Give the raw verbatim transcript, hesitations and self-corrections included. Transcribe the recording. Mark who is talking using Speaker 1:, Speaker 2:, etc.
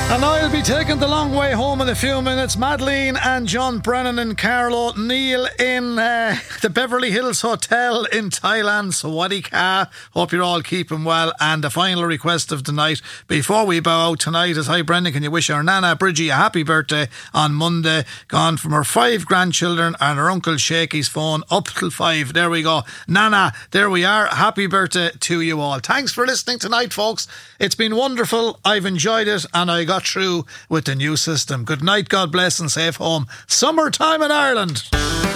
Speaker 1: And I'll be taking the long way home in a few minutes. Madeleine and John Brennan and Carlo Neil in uh, the Beverly Hills Hotel in Thailand. Sawadee ka. Hope you're all keeping well. And the final request of the night before we bow out tonight is, hi Brendan, can you wish our Nana Bridgie a happy birthday on Monday? Gone from her five grandchildren and her Uncle Shaky's phone up till five. There we go. Nana, there we are. Happy birthday to you all. Thanks for listening tonight, folks. It's been wonderful. I've enjoyed it and I got through with the new system. Good night, God bless and safe home. Summertime in Ireland.